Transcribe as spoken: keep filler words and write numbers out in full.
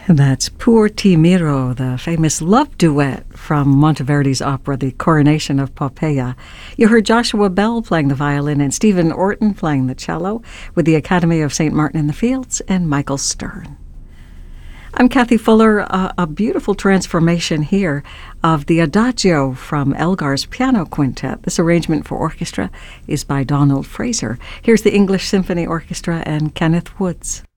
And that's Pur Ti Miro, the famous love duet from Monteverdi's opera, The Coronation of Poppaea. You heard Joshua Bell playing the violin and Stephen Orton playing the cello with the Academy of Saint Martin in the Fields and Michael Stern. I'm Kathy Fuller. Uh, a beautiful transformation here of the Adagio from Elgar's Piano Quintet. This arrangement for orchestra is by Donald Fraser. Here's the English Symphony Orchestra and Kenneth Woods.